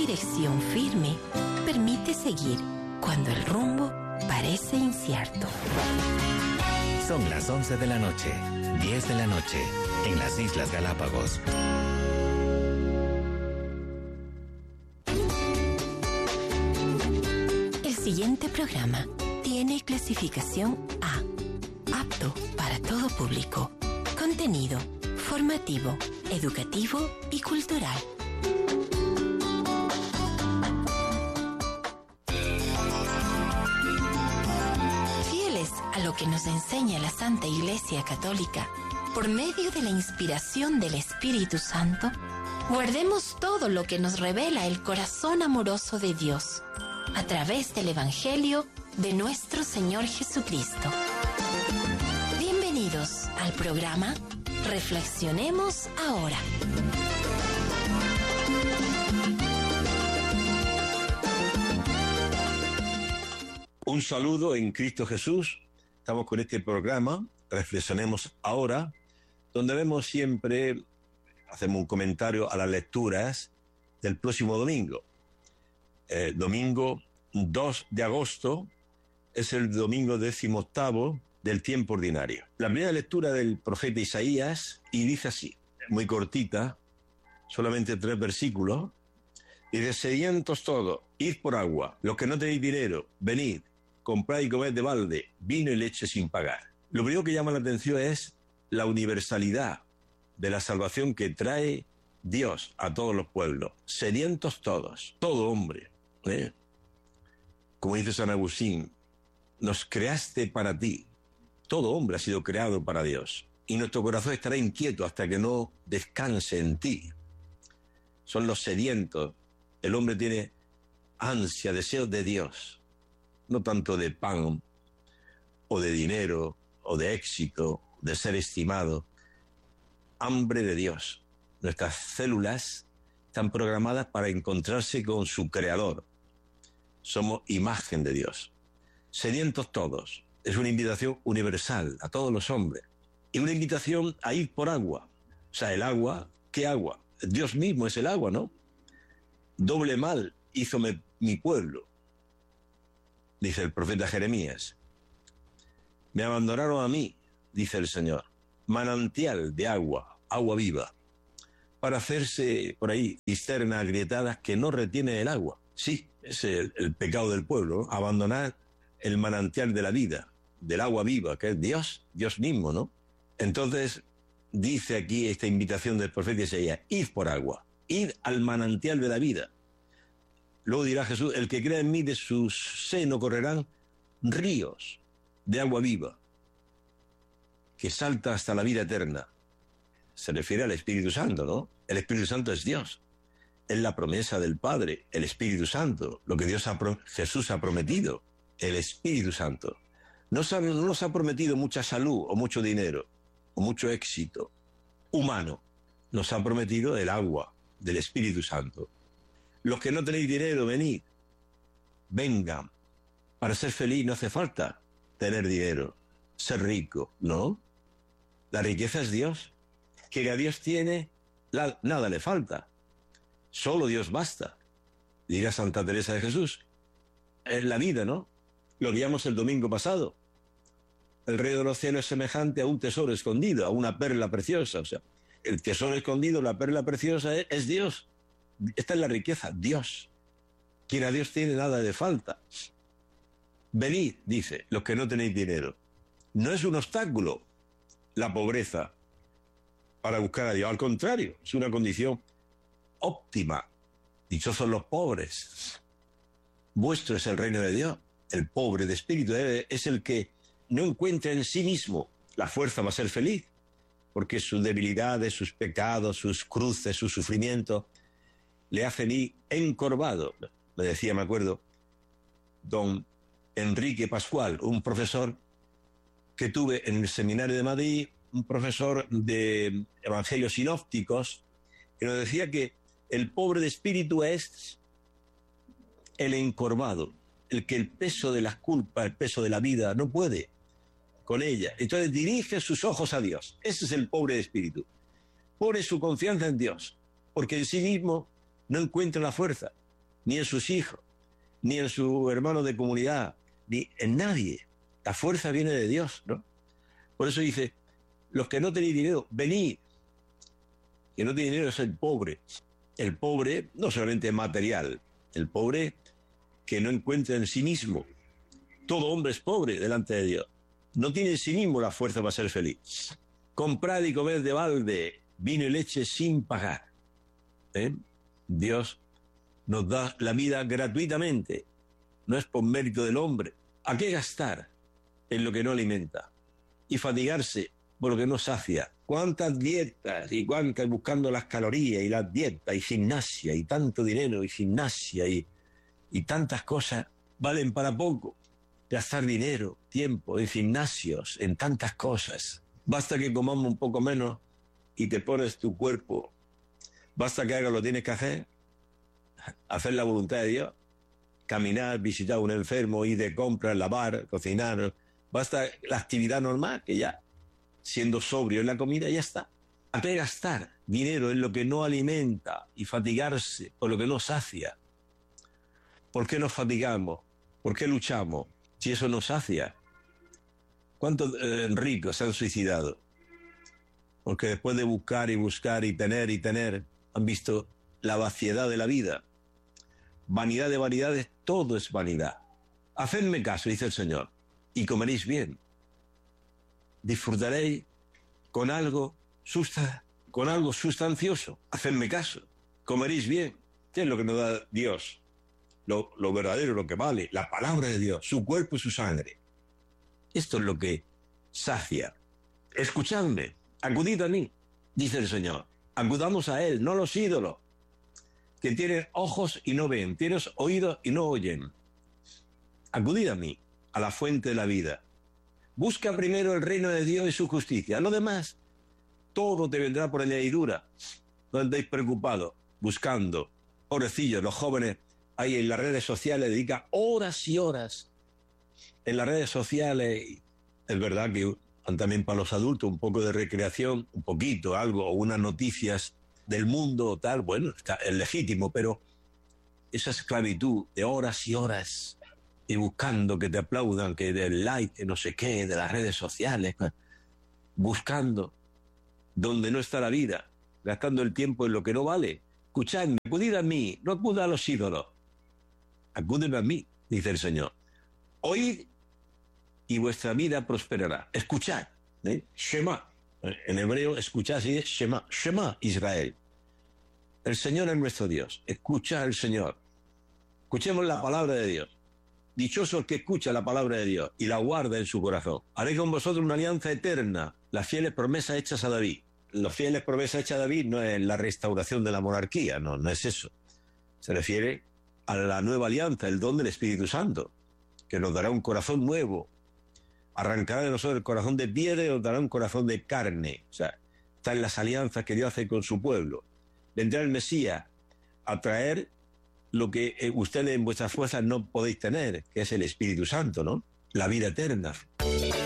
dirección firme permite seguir cuando el rumbo parece incierto. Son las 11 de la noche, 10 de la noche, en las Islas Galápagos. El siguiente programa tiene clasificación A, apto para todo público. Contenido formativo, educativo y cultural. Fieles a lo que nos enseña la Santa Iglesia Católica, por medio de la inspiración del Espíritu Santo, guardemos todo lo que nos revela el corazón amoroso de Dios, a través del Evangelio de nuestro Señor Jesucristo. Bienvenidos al programa Reflexionemos Ahora. Un saludo en Cristo Jesús. Estamos con este programa, Reflexionemos Ahora, donde vemos siempre, hacemos un comentario a las lecturas del próximo domingo. Domingo 2 de agosto es el domingo 18º del tiempo ordinario. La primera lectura del profeta Isaías, y dice así, muy cortita, solamente 3 versículos, dice: sedientos todos, id por agua, los que no tenéis dinero, venid, comprad y comed de balde, vino y leche sin pagar. Lo primero que llama la atención es la universalidad de la salvación que trae Dios a todos los pueblos. Sedientos todos, todo hombre, como dice San Agustín, nos creaste para ti. Todo hombre ha sido creado para Dios. Y nuestro corazón estará inquieto hasta que no descanse en ti. Son los sedientos. El hombre tiene ansia, deseos de Dios. No tanto de pan, o de dinero, o de éxito, de ser estimado. Hambre de Dios. Nuestras células están programadas para encontrarse con su Creador. Somos imagen de Dios. Sedientos todos. Es una invitación universal a todos los hombres. Y una invitación a ir por agua. O sea, el agua, ¿qué agua? Dios mismo es el agua, ¿no? Doble mal hizo mi pueblo, dice el profeta Jeremías. Me abandonaron a mí, dice el Señor, manantial de agua, agua viva, para hacerse por ahí cisternas agrietadas que no retienen el agua. Sí, es el pecado del pueblo, ¿no? Abandonar el manantial de la vida, del agua viva, que es Dios, Dios mismo, ¿no? Entonces, dice aquí esta invitación del profeta Isaías: id por agua, id al manantial de la vida. Luego dirá Jesús: el que crea en mí, de su seno correrán ríos de agua viva, que salta hasta la vida eterna. Se refiere al Espíritu Santo, ¿no? El Espíritu Santo es Dios. Es la promesa del Padre, el Espíritu Santo, lo que Jesús ha prometido, el Espíritu Santo. No nos ha prometido mucha salud o mucho dinero o mucho éxito humano. Nos ha prometido el agua del Espíritu Santo. Los que no tenéis dinero, venid, vengan. Para ser feliz no hace falta tener dinero, ser rico, ¿no? La riqueza es Dios. Que a Dios tiene, nada le falta. Solo Dios basta. Dirá Santa Teresa de Jesús. Es la vida, ¿no? Lo veíamos el domingo pasado. El reino de los cielos es semejante a un tesoro escondido, a una perla preciosa. O sea, el tesoro escondido, la perla preciosa es Dios. Esta es la riqueza, Dios. Quien a Dios tiene, nada le falta. Venid, dice, los que no tenéis dinero. No es un obstáculo la pobreza para buscar a Dios. Al contrario, es una condición óptima. Dichosos los pobres. Vuestro es el reino de Dios. El pobre de espíritu es el que no encuentra en sí mismo la fuerza para ser feliz, porque sus debilidades, sus pecados, sus cruces, sus sufrimientos le hacen ir encorvado. Me decía, me acuerdo, don Enrique Pascual, un profesor que tuve en el seminario de Madrid, un profesor de evangelios sinópticos, que nos decía que el pobre de espíritu es el encorvado, el que el peso de las culpas, el peso de la vida no puede con ella. Entonces dirige sus ojos a Dios. Ese es el pobre de espíritu. Pone su confianza en Dios, porque en sí mismo no encuentra la fuerza. ni en sus hijos, ni en su hermano de comunidad, ni en nadie. La fuerza viene de Dios, ¿no? Por eso dice, los que no tenéis dinero, venid. Que no tiene dinero es el pobre. El pobre no solamente material, el pobre que no encuentra en sí mismo. Todo hombre es pobre delante de Dios. No tiene en sí mismo la fuerza para ser feliz. Comprad y comed de balde vino y leche sin pagar. Dios nos da la vida gratuitamente. No es por mérito del hombre. ¿A qué gastar en lo que no alimenta? Y fatigarse por lo que no sacia. ¿Cuántas dietas y cuántas buscando las calorías y las dietas y gimnasia y tanto dinero y gimnasia y tantas cosas valen para poco? Gastar dinero, tiempo en gimnasios, en tantas cosas. Basta que comamos un poco menos y te pones tu cuerpo. Basta que hagas lo que tienes que hacer la voluntad de Dios, caminar, visitar a un enfermo, ir de compras, lavar, cocinar. Basta la actividad normal, que ya, siendo sobrio en la comida, ya está. ¿A qué gastar dinero en lo que no alimenta y fatigarse por lo que no sacia? ¿Por qué nos fatigamos? ¿Por qué luchamos? Si eso nos sacia. ¿Cuántos ricos se han suicidado? Porque después de buscar y tener, han visto la vaciedad de la vida. Vanidad de vanidades, todo es vanidad. Hacedme caso, dice el Señor, y comeréis bien. Disfrutaréis con algo sustancioso. Hacedme caso, comeréis bien. ¿Qué es lo que nos da Dios? Lo verdadero, lo que vale, la palabra de Dios, su cuerpo y su sangre. Esto es lo que sacia. Escuchadme, acudid a mí, dice el Señor. Acudamos a Él, no a los ídolos, que tienen ojos y no ven, tienen oídos y no oyen. Acudid a mí, a la fuente de la vida. Busca primero el reino de Dios y su justicia. Lo demás, todo te vendrá por añadidura. No andéis preocupados, buscando. Pobrecillos, los jóvenes ahí en las redes sociales dedican horas y horas. En las redes sociales, es verdad que también para los adultos un poco de recreación, un poquito, algo, o unas noticias del mundo o tal, bueno, es legítimo, pero esa esclavitud de horas y horas y buscando que te aplaudan, que del like, que no sé qué, de las redes sociales, buscando donde no está la vida, gastando el tiempo en lo que no vale. Escuchadme, acudid a mí, no acuda a los ídolos. Acúdenme a mí, dice el Señor. Oíd y vuestra vida prosperará. Escuchad, Shema. En hebreo, escuchad, así es Shema. Shema, Israel. El Señor es nuestro Dios. Escucha al Señor. Escuchemos la palabra de Dios. Dichoso el que escucha la palabra de Dios y la guarda en su corazón. Haré con vosotros una alianza eterna, las fieles promesas hechas a David. Las fieles promesas hechas a David no es la restauración de la monarquía, no es eso. Se refiere a la nueva alianza, el don del Espíritu Santo, que nos dará un corazón nuevo. Arrancará de nosotros el corazón de piedra y nos dará un corazón de carne. O sea, está en las alianzas que Dios hace con su pueblo. Vendrá el Mesías a traer lo que ustedes en vuestras fuerzas no podéis tener, que es el Espíritu Santo, ¿no? La vida eterna.